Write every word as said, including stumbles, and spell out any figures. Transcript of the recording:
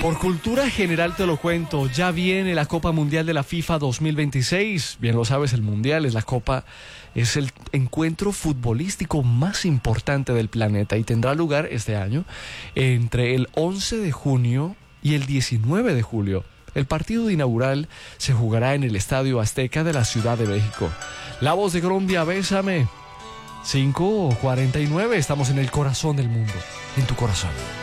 Por cultura general te lo cuento, ya viene la Copa Mundial de la FIFA dos mil veintiséis. Bien lo sabes, el Mundial es la Copa, es el encuentro futbolístico más importante del planeta y tendrá lugar este año entre el once de junio y el diecinueve de julio. El partido inaugural se jugará en el Estadio Azteca de la Ciudad de México. La Voz de Colombia, bésame. cinco cuarenta y nueve, estamos en el corazón del mundo, en tu corazón.